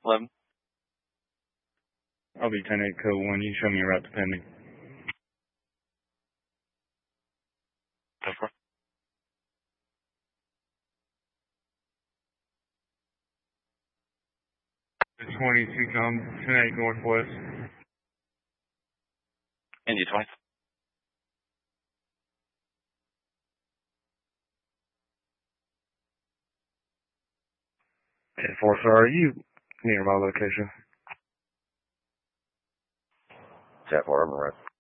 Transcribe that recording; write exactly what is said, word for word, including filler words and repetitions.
eleven. I'll be ten eight code one. You show me a route to pending. Go for it. twenty-two com, ten eight northwest. India twenty. ten four, sir, are you near my location? Jet four, I'm right.